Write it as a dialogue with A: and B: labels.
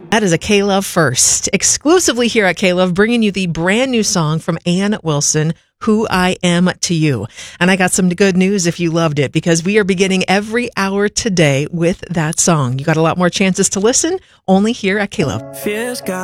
A: That is a K-Love first, exclusively here at K-Love, bringing you the brand new song from Ann Wilson, Who I Am to You. And I got some good news if you loved it, because we are beginning every hour today with that song. You got a lot more chances to listen, only here at K-Love.